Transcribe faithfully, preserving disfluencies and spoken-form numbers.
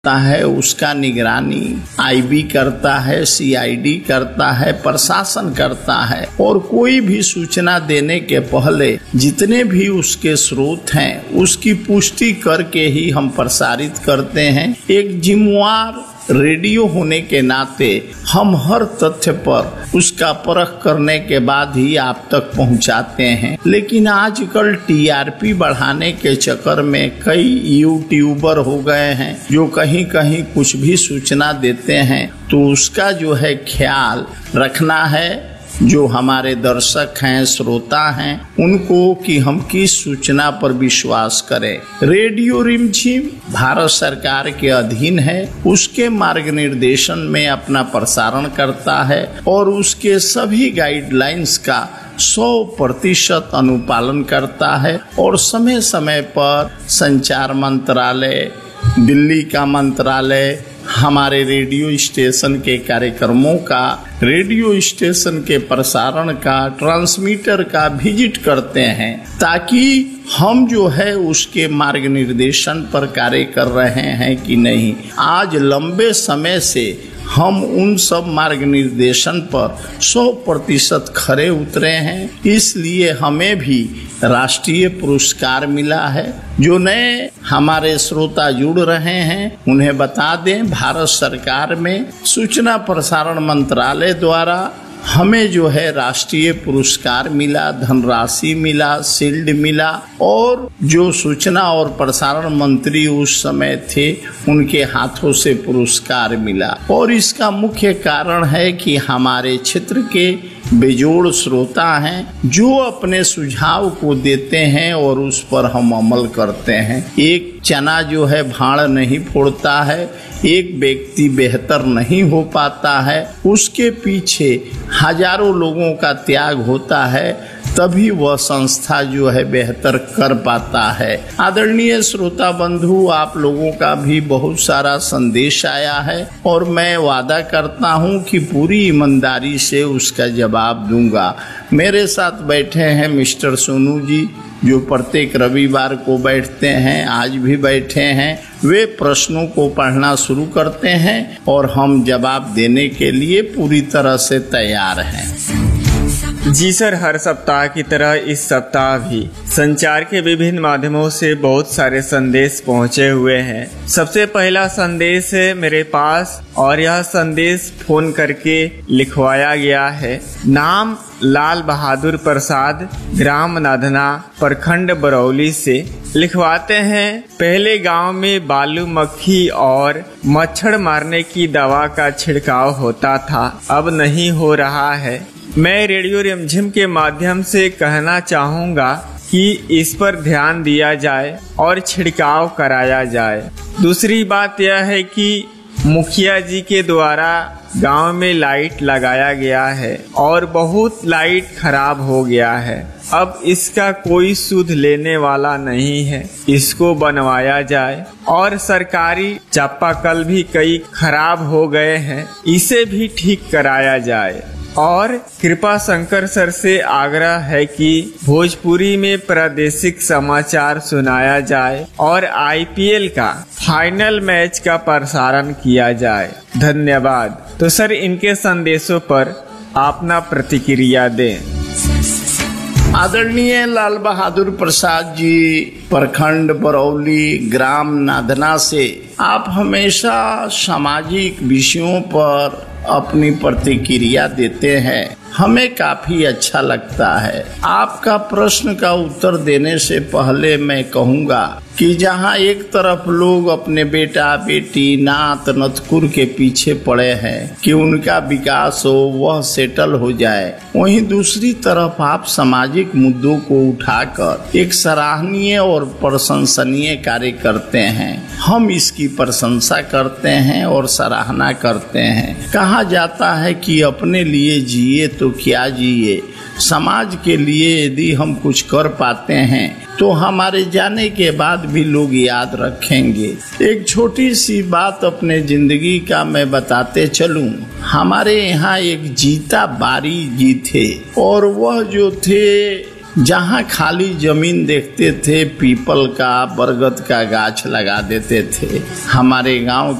है उसका निगरानी आईबी करता है, सीआईडी करता है, प्रशासन करता है और कोई भी सूचना देने के पहले जितने भी उसके स्रोत हैं उसकी पुष्टि करके ही हम प्रसारित करते हैं। एक जिम्मेवार रेडियो होने के नाते हम हर तथ्य पर उसका परख करने के बाद ही आप तक पहुंचाते हैं। लेकिन आजकल टीआरपी बढ़ाने के चक्कर में कई यूट्यूबर हो गए हैं जो कहीं कहीं कुछ भी सूचना देते हैं, तो उसका जो है ख्याल रखना है जो हमारे दर्शक हैं, श्रोता हैं, उनको कि हम किस सूचना पर विश्वास करें। रेडियो रिमझिम भारत सरकार के अधीन है, उसके मार्ग निर्देशन में अपना प्रसारण करता है और उसके सभी गाइडलाइंस का सौ प्रतिशत अनुपालन करता है और समय समय पर संचार मंत्रालय, दिल्ली का मंत्रालय हमारे रेडियो स्टेशन के कार्यक्रमों का, रेडियो स्टेशन के प्रसारण का, ट्रांसमीटर का विजिट करते हैं ताकि हम जो है उसके मार्ग निर्देशन पर कार्य कर रहे हैं कि नहीं। आज लंबे समय से हम उन सब मार्ग निर्देशन पर सौ प्रतिशत खरे उतरे हैं, इसलिए हमें भी राष्ट्रीय पुरस्कार मिला है। जो नए हमारे श्रोता जुड़ रहे हैं उन्हें बता दें, भारत सरकार में सूचना प्रसारण मंत्रालय द्वारा हमें जो है राष्ट्रीय पुरस्कार मिला, धनराशि मिला, शील्ड मिला और जो सूचना और प्रसारण मंत्री उस समय थे उनके हाथों से पुरस्कार मिला। और इसका मुख्य कारण है कि हमारे क्षेत्र के बेजोड़ श्रोता हैं जो अपने सुझाव को देते हैं और उस पर हम अमल करते हैं। एक चना जो है भाड़ नहीं फोड़ता है, एक व्यक्ति बेहतर नहीं हो पाता है, उसके पीछे हजारों लोगों का त्याग होता है, तभी वह संस्था जो है बेहतर कर पाता है। आदरणीय श्रोता बंधु, आप लोगों का भी बहुत सारा संदेश आया है और मैं वादा करता हूं कि पूरी ईमानदारी से उसका जवाब दूंगा। मेरे साथ बैठे हैं मिस्टर सोनू जी जो प्रत्येक रविवार को बैठते हैं, आज भी बैठे हैं। वे प्रश्नों को पढ़ना शुरू करते हैं और हम जवाब देने के लिए पूरी तरह से तैयार हैं। जी सर, हर सप्ताह की तरह इस सप्ताह भी संचार के विभिन्न माध्यमों से बहुत सारे संदेश पहुंचे हुए हैं। सबसे पहला संदेश है मेरे पास और यह संदेश फोन करके लिखवाया गया है। नाम लाल बहादुर प्रसाद, ग्राम नाधना, प्रखंड बरौली से लिखवाते हैं। पहले गांव में बालू मक्खी और मच्छर मारने की दवा का छिड़काव होता था, अब नहीं हो रहा है। मैं रेडियो रिमझिम के माध्यम से कहना चाहूँगा कि इस पर ध्यान दिया जाए और छिड़काव कराया जाए। दूसरी बात यह है कि मुखिया जी के द्वारा गांव में लाइट लगाया गया है और बहुत लाइट खराब हो गया है, अब इसका कोई सुध लेने वाला नहीं है, इसको बनवाया जाए। और सरकारी चापाकल भी कई खराब हो गए हैं, इसे भी ठीक कराया जाए। और कृपा शंकर सर से आग्रह है कि भोजपुरी में प्रादेशिक समाचार सुनाया जाए और आईपीएल का फाइनल मैच का प्रसारण किया जाए। धन्यवाद। तो सर, इनके संदेशों पर अपना प्रतिक्रिया दें। आदरणीय लाल बहादुर प्रसाद जी, प्रखंड बरौली, ग्राम नाधना से आप हमेशा सामाजिक विषयों पर अपनी प्रतिक्रिया देते हैं, हमें काफी अच्छा लगता है। आपका प्रश्न का उत्तर देने से पहले मैं कहूँगा कि जहाँ एक तरफ लोग अपने बेटा बेटी नात नतकुर के पीछे पड़े हैं कि उनका विकास हो, वह सेटल हो जाए, वहीं दूसरी तरफ आप सामाजिक मुद्दों को उठाकर एक सराहनीय और प्रशंसनीय कार्य करते हैं। हम इसकी प्रशंसा करते हैं और सराहना करते हैं। कहा जाता है कि अपने लिए जिए तो क्या जिए, समाज के लिए यदि हम कुछ कर पाते हैं तो हमारे जाने के बाद भी लोग याद रखेंगे। एक छोटी सी बात अपने जिंदगी का मैं बताते चलूं। हमारे यहाँ एक जीता बारी जी थे और वह जो थे जहाँ खाली जमीन देखते थे पीपल का बरगद का गाछ लगा देते थे। हमारे गांव